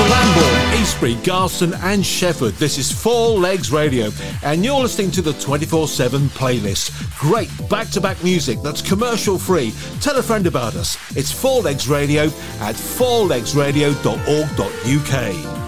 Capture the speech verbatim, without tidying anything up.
for Lambourne, Eastbury, Garston and Shefford. This is Four Legs Radio and you're listening to the twenty-four seven playlist. Great back-to-back music that's commercial free. Tell a friend about us. It's Four Legs Radio at four legs radio dot org dot U K.